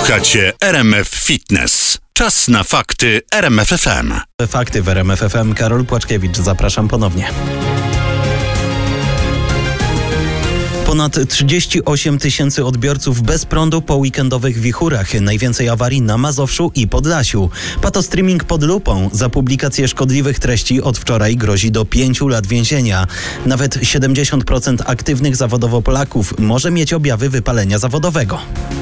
Słuchacie RMF Fitness. Czas na fakty RMF FM. Fakty w RMF FM. Karol Płaczkiewicz, zapraszam ponownie. Ponad 38 tysięcy odbiorców bez prądu po weekendowych wichurach. Najwięcej awarii na Mazowszu i Podlasiu. Patostreaming pod lupą. Za publikację szkodliwych treści od wczoraj grozi do 5 lat więzienia. Nawet 70% aktywnych zawodowo Polaków może mieć objawy wypalenia zawodowego.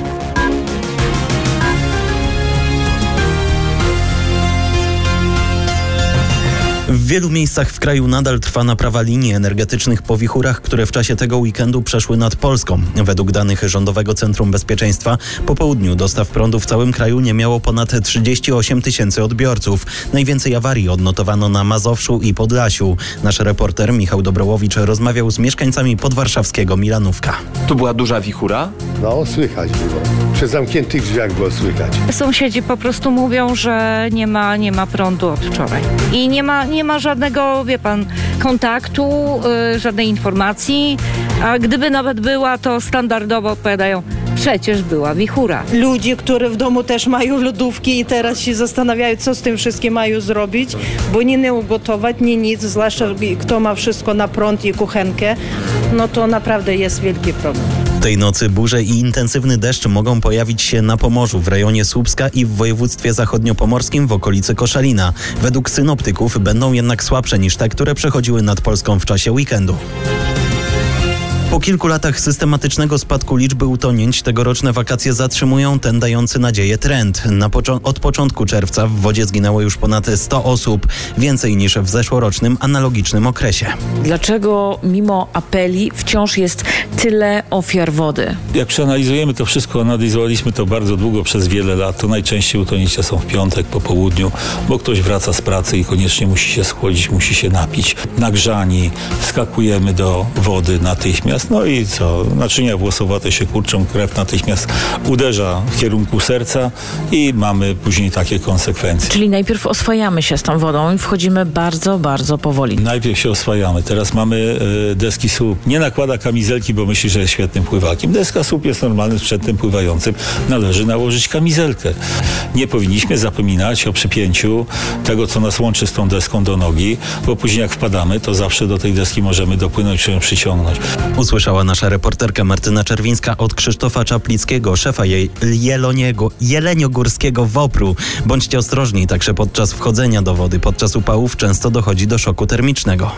W wielu miejscach w kraju nadal trwa naprawa linii energetycznych po wichurach, które w czasie tego weekendu przeszły nad Polską. Według danych Rządowego Centrum Bezpieczeństwa po południu dostaw prądu w całym kraju nie miało ponad 38 tysięcy odbiorców. Najwięcej awarii odnotowano na Mazowszu i Podlasiu. Nasz reporter Michał Dobrołowicz rozmawiał z mieszkańcami podwarszawskiego Milanówka. Tu była duża wichura? No, słychać było. Przy zamkniętych drzwiach było słychać. Sąsiedzi po prostu mówią, że nie ma prądu od wczoraj. I nie ma żadnego, wie pan, kontaktu, żadnej informacji. A gdyby nawet była, to standardowo odpowiadają: przecież była wichura. Ludzie, którzy w domu też mają lodówki i teraz się zastanawiają, co z tym wszystkim mają zrobić, bo nie ugotować, nic, zwłaszcza kto ma wszystko na prąd i kuchenkę, no to naprawdę jest wielki problem. Tej nocy burze i intensywny deszcz mogą pojawić się na Pomorzu, w rejonie Słupska i w województwie zachodniopomorskim w okolicy Koszalina. Według synoptyków będą jednak słabsze niż te, które przechodziły nad Polską w czasie weekendu. Po kilku latach systematycznego spadku liczby utonięć tegoroczne wakacje zatrzymują ten dający nadzieję trend. Od początku czerwca w wodzie zginęło już ponad 100 osób, więcej niż w zeszłorocznym analogicznym okresie. Dlaczego mimo apeli wciąż jest tyle ofiar wody? Jak przeanalizujemy to wszystko, analizowaliśmy to bardzo długo, przez wiele lat, to najczęściej utonięcia są w piątek po południu, bo ktoś wraca z pracy i koniecznie musi się schłodzić, musi się napić. Nagrzani, wskakujemy do wody natychmiast. No i co? Naczynia włosowate się kurczą, krew natychmiast uderza w kierunku serca i mamy później takie konsekwencje. Czyli najpierw oswajamy się z tą wodą i wchodzimy bardzo, bardzo powoli. Najpierw się oswajamy. Teraz mamy deski słup. Nie nakłada kamizelki, bo myśli, że jest świetnym pływakiem. Deska słup jest normalnym sprzętem pływającym. Należy nałożyć kamizelkę. Nie powinniśmy zapominać o przypięciu tego, co nas łączy z tą deską do nogi, bo później jak wpadamy, to zawsze do tej deski możemy dopłynąć czy ją przyciągnąć. Usłyszała nasza reporterka Martyna Czerwińska od Krzysztofa Czaplickiego, szefa jeleniogórskiego WOPR-u. Bądźcie ostrożni, także podczas wchodzenia do wody. Podczas upałów często dochodzi do szoku termicznego.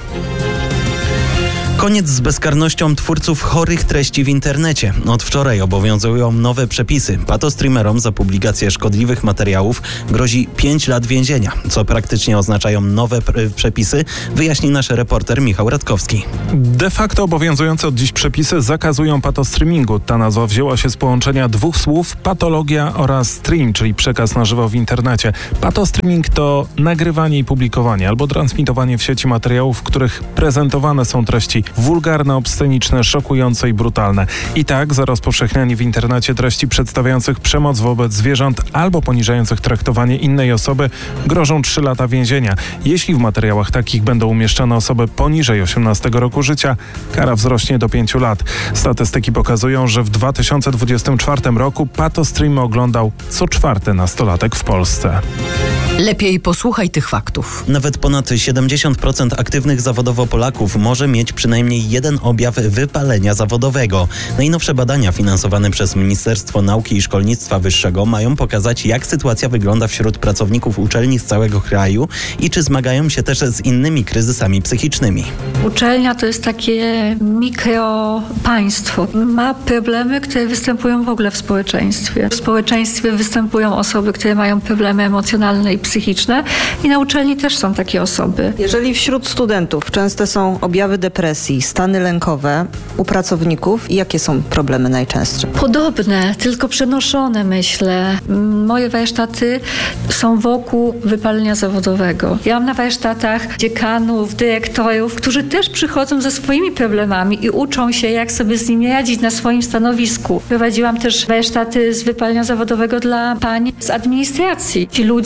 Koniec z bezkarnością twórców chorych treści w internecie. Od wczoraj obowiązują nowe przepisy. Patostreamerom za publikację szkodliwych materiałów grozi 5 lat więzienia. Co praktycznie oznaczają nowe przepisy, wyjaśni nasz reporter Michał Radkowski. De facto obowiązujące od dziś przepisy zakazują patostreamingu. Ta nazwa wzięła się z połączenia dwóch słów: patologia oraz stream, czyli przekaz na żywo w internecie. Patostreaming to nagrywanie i publikowanie albo transmitowanie w sieci materiałów, w których prezentowane są treści wulgarne, obsceniczne, szokujące i brutalne. I tak za rozpowszechnianie w internecie treści przedstawiających przemoc wobec zwierząt albo poniżających traktowanie innej osoby grożą 3 lata więzienia. Jeśli w materiałach takich będą umieszczane osoby poniżej 18 roku życia, kara wzrośnie do 5 lat. Statystyki pokazują, że w 2024 roku patostreamy oglądał co 4. nastolatek w Polsce. Lepiej posłuchaj tych faktów. Nawet ponad 70% aktywnych zawodowo Polaków może mieć przynajmniej jeden objaw wypalenia zawodowego. Najnowsze badania finansowane przez Ministerstwo Nauki i Szkolnictwa Wyższego mają pokazać, jak sytuacja wygląda wśród pracowników uczelni z całego kraju i czy zmagają się też z innymi kryzysami psychicznymi. Uczelnia to jest takie mikropaństwo. Ma problemy, które występują w ogóle w społeczeństwie. W społeczeństwie występują osoby, które mają problemy emocjonalne i psychiczne i na uczelni też są takie osoby. Jeżeli wśród studentów częste są objawy depresji, stany lękowe, u pracowników jakie są problemy najczęstsze? Podobne, tylko przenoszone, myślę. Moje warsztaty są wokół wypalenia zawodowego. Ja mam na warsztatach dziekanów, dyrektorów, którzy też przychodzą ze swoimi problemami i uczą się, jak sobie z nimi radzić na swoim stanowisku. Prowadziłam też warsztaty z wypalenia zawodowego dla pań z administracji. Ci ludzie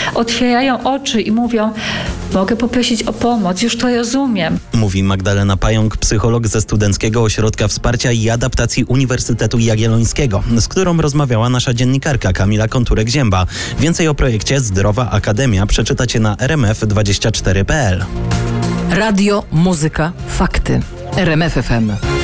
otwierają oczy i mówią: mogę poprosić o pomoc, już to rozumiem. Mówi Magdalena Pająk, psycholog ze Studenckiego Ośrodka Wsparcia i Adaptacji Uniwersytetu Jagiellońskiego, z którą rozmawiała nasza dziennikarka Kamila Konturek-Zięba. Więcej o projekcie Zdrowa Akademia przeczytacie na rmf24.pl. Radio, muzyka, fakty. RMF FM.